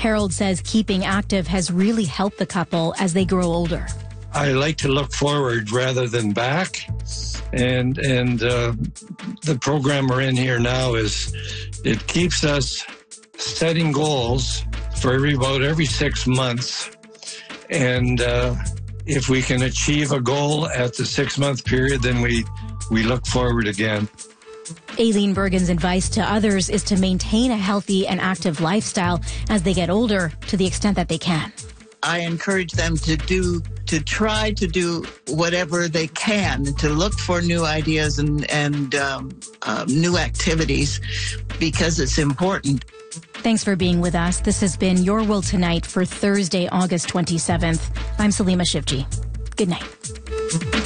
Harold says keeping active has really helped the couple as they grow older. I like to look forward rather than back. And the program we're in here now it keeps us setting goals for about every 6 months. And if we can achieve a goal at the 6-month period, then we look forward again. Aileen Bergen's advice to others is to maintain a healthy and active lifestyle as they get older to the extent that they can. I encourage them to try to do whatever they can, to look for new ideas and new activities, because it's important. Thanks for being with us. This has been Your World Tonight for Thursday, August 27th. I'm Salima Shivji. Good night.